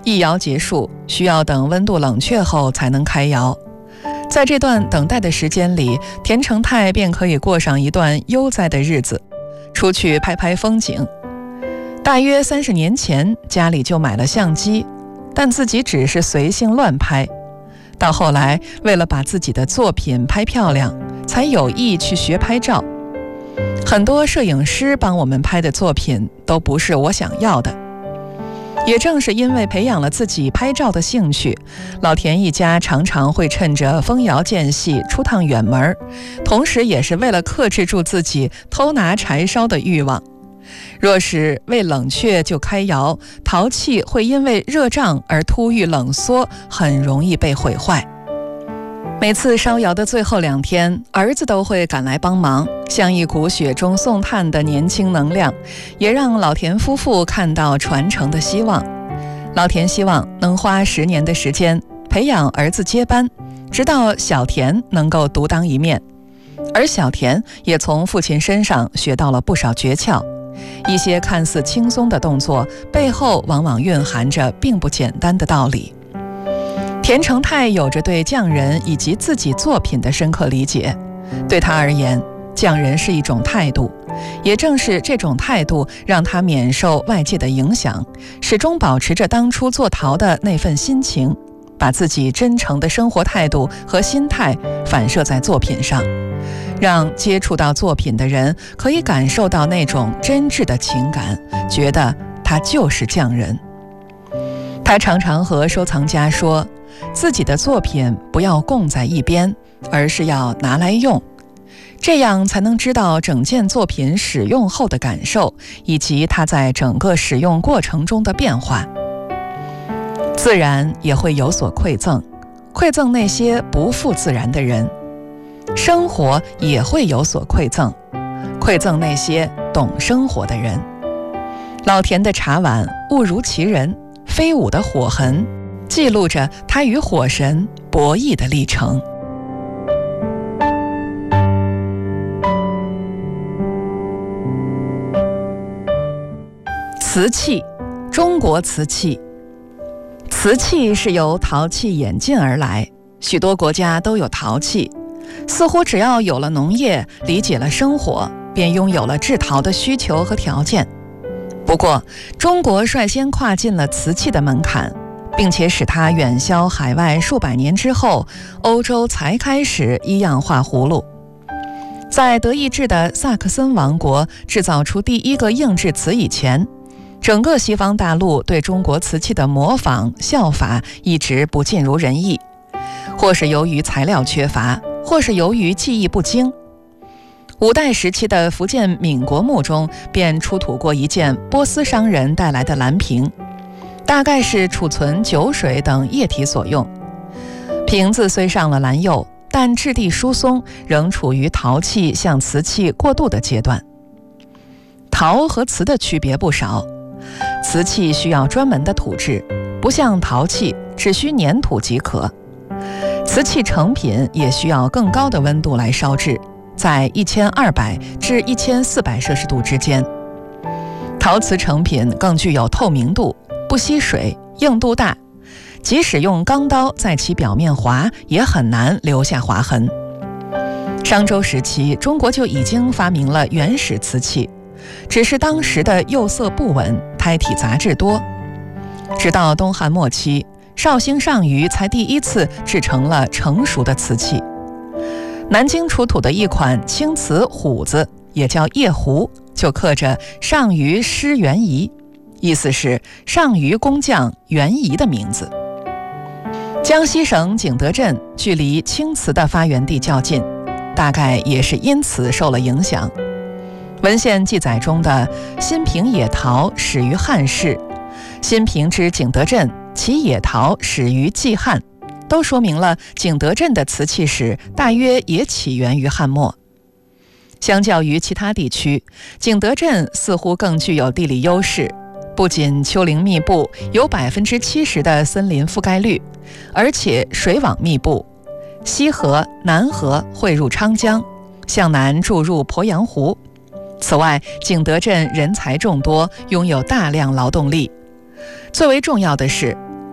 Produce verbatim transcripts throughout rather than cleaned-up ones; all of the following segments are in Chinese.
一窑结束，需要等温度冷却后才能开窑。在这段等待的时间里，田成泰便可以过上一段悠哉的日子，出去拍拍风景。大约三十年前，家里就买了相机，但自己只是随性乱拍。到后来，为了把自己的作品拍漂亮，才有意去学拍照。很多摄影师帮我们拍的作品都不是我想要的。也正是因为培养了自己拍照的兴趣，老田一家常常会趁着风窑间隙出趟远门，同时也是为了克制住自己偷拿柴烧的欲望。若是未冷却就开窑，陶器会因为热胀而突遇冷缩，很容易被毁坏。每次烧窑的最后两天，儿子都会赶来帮忙，像一股雪中送炭的年轻能量，也让老田夫妇看到传承的希望。老田希望能花十年的时间培养儿子接班，直到小田能够独当一面。而小田也从父亲身上学到了不少诀窍，一些看似轻松的动作，背后往往蕴含着并不简单的道理。田成泰有着对匠人以及自己作品的深刻理解，对他而言，匠人是一种态度，也正是这种态度让他免受外界的影响，始终保持着当初做陶的那份心情，把自己真诚的生活态度和心态反射在作品上，让接触到作品的人可以感受到那种真挚的情感，觉得他就是匠人。他常常和收藏家说，自己的作品不要供在一边，而是要拿来用，这样才能知道整件作品使用后的感受，以及它在整个使用过程中的变化。自然也会有所馈赠，馈赠那些不负自然的人；生活也会有所馈赠，馈赠那些懂生活的人。老田的茶碗物如其人，飞舞的火痕记录着他与火神博弈的历程。瓷器，中国瓷器。瓷器是由陶器演进而来，许多国家都有陶器，似乎只要有了农业，理解了生活，便拥有了制陶的需求和条件。不过，中国率先跨进了瓷器的门槛，并且使它远销海外数百年之后，欧洲才开始一样画葫芦。在德意志的萨克森王国制造出第一个硬质瓷以前，整个西方大陆对中国瓷器的模仿效法一直不尽如人意，或是由于材料缺乏，或是由于技艺不精。五代时期的福建闽国墓中便出土过一件波斯商人带来的蓝瓶，大概是储存酒水等液体所用。瓶子虽上了蓝釉，但质地疏松，仍处于陶器向瓷器过渡的阶段。陶和瓷的区别不少，瓷器需要专门的土质，不像陶器只需粘土即可。瓷器成品也需要更高的温度来烧制，在一千二百至一千四百摄氏度之间。陶瓷成品更具有透明度，不吸水，硬度大，即使用钢刀在其表面划，也很难留下划痕。商周时期，中国就已经发明了原始瓷器，只是当时的釉色不稳，胎体杂质多。直到东汉末期，绍兴上虞才第一次制成了成熟的瓷器。南京出土的一款青瓷虎子，也叫夜壶，就刻着上虞施元仪，意思是上虞工匠元仪的名字。江西省景德镇距离青瓷的发源地较近，大概也是因此受了影响。文献记载中的新平野陶始于汉世，新平之景德镇，其野陶始于季汉，都说明了景德镇的瓷器史大约也起源于汉末。相较于其他地区，景德镇似乎更具有地理优势，不仅丘陵密布，有 百分之七十 的森林覆盖率，而且水网密布，西河、南河汇入昌江，向南注入鄱阳湖。此外，景德镇人才众多，拥有大量劳动力。最为重要的是，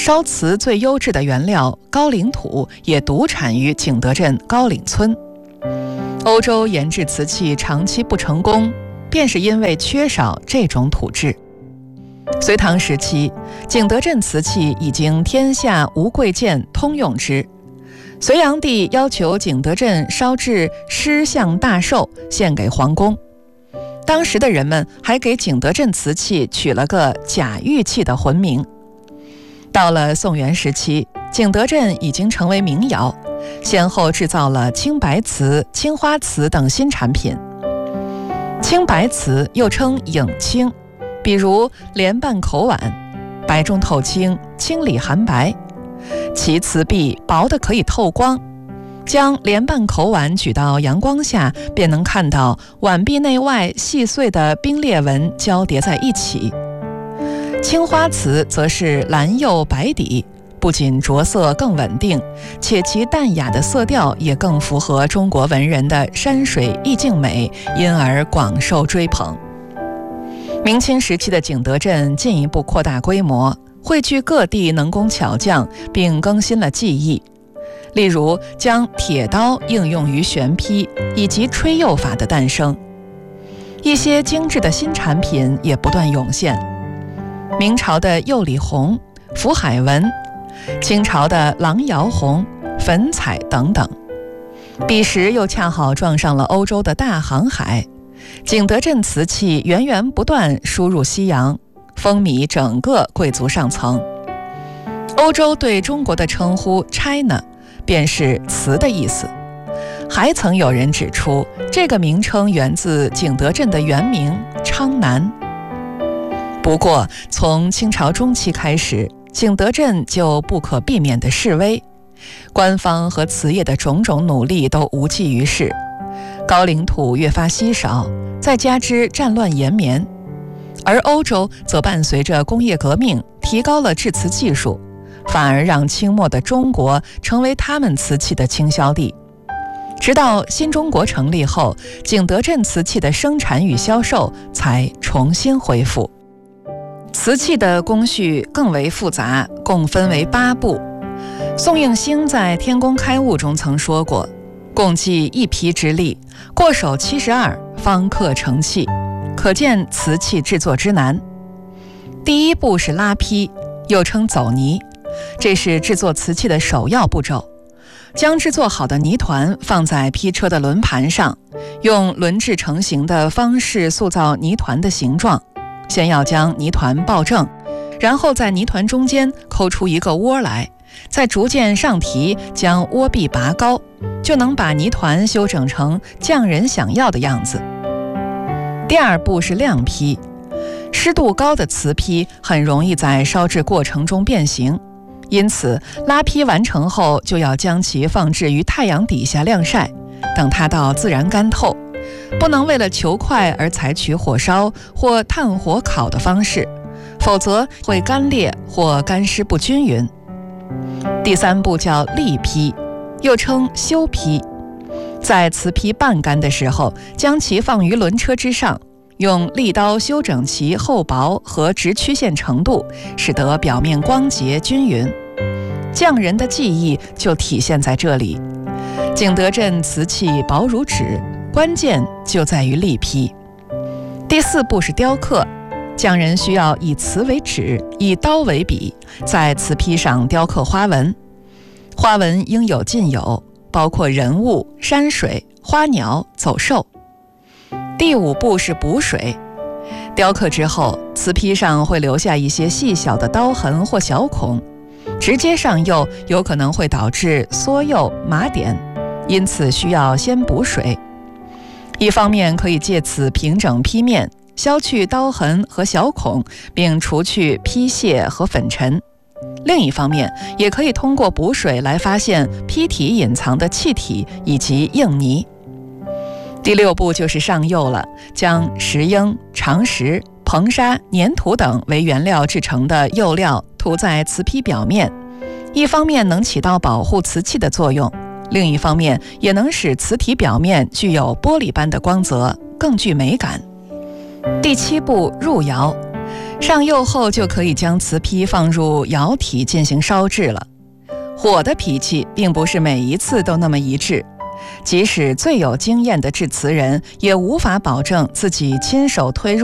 烧瓷最优质的原料高岭土也独产于景德镇高岭村。欧洲研制瓷器长期不成功，便是因为缺少这种土质。隋唐时期，景德镇瓷器已经天下无贵贱，通用之。隋炀帝要求景德镇烧制狮象大兽献给皇宫，当时的人们还给景德镇瓷器取了个假玉器的浑名。到了宋元时期，景德镇已经成为名窑，先后制造了青白瓷、青花瓷等新产品。青白瓷又称影青，比如莲瓣口碗，白中透青，清里含白。其瓷壁薄得可以透光，将莲瓣口碗举到阳光下，便能看到碗壁内外细碎的冰裂纹交叠在一起。青花瓷则是蓝釉白底，不仅着色更稳定，且其淡雅的色调也更符合中国文人的山水意境美，因而广受追捧。明清时期的景德镇进一步扩大规模，汇聚各地能工巧匠，并更新了技艺。例如将铁刀应用于旋劈，以及吹釉法的诞生。一些精致的新产品也不断涌现，明朝的釉里红、浮海纹，清朝的狼窑红、粉彩等等。彼时又恰好撞上了欧洲的大航海，景德镇瓷器源源不断输入西洋，风靡整个贵族上层。欧洲对中国的称呼 China 便是瓷的意思。还曾有人指出，这个名称源自景德镇的原名昌南。不过从清朝中期开始，景德镇就不可避免的式微，官方和瓷业的种种努力都无济于事，高岭土越发稀少，再加之战乱延绵，而欧洲则伴随着工业革命提高了制瓷技术，反而让清末的中国成为他们瓷器的倾销地。直到新中国成立后，景德镇瓷器的生产与销售才重新恢复。瓷器的工序更为复杂，共分为八步。宋应星在《天工开物》中曾说过，共计一匹之力，过手七十二，方刻成器，可见瓷器制作之难。第一步是拉坯，又称走泥，这是制作瓷器的首要步骤。将制作好的泥团放在坯车的轮盘上，用轮制成型的方式塑造泥团的形状。先要将泥团抱正，然后在泥团中间抠出一个窝来，再逐渐上提，将窝壁拔高，就能把泥团修整成匠人想要的样子。第二步是晾坯，湿度高的瓷坯很容易在烧制过程中变形，因此拉坯完成后就要将其放置于太阳底下晾晒，等它到自然干透，不能为了求快而采取火烧或炭火烤的方式，否则会干裂或干湿不均匀。第三步叫砺坯，又称修坯，在瓷坯半干的时候，将其放于轮车之上，用利刀修整其厚薄和直曲线程度，使得表面光洁均匀。匠人的技艺就体现在这里。景德镇瓷器薄如纸，关键就在于砺坯。第四步是雕刻，匠人需要以瓷为纸，以刀为笔，在瓷坯上雕刻花纹。花纹应有尽有，包括人物、山水、花鸟、走兽。第五步是补水，雕刻之后，瓷坯上会留下一些细小的刀痕或小孔，直接上釉有可能会导致缩釉麻点，因此需要先补水。一方面可以借此平整坯面，消去刀痕和小孔，并除去坯屑和粉尘；另一方面也可以通过补水来发现坯体隐藏的气体以及硬泥。第六步就是上釉了，将石英、长石、硼砂、粘土等为原料制成的釉料涂在瓷坯表面，一方面能起到保护瓷器的作用，另一方面也能使瓷体表面具有玻璃般的光泽，更具美感。第七步入窑， 上釉后就可以将瓷坯放入窑体进行烧制了。火的脾气并不是每一次都那么一致，即使最有经验的制瓷人，也无法保证自己亲手推入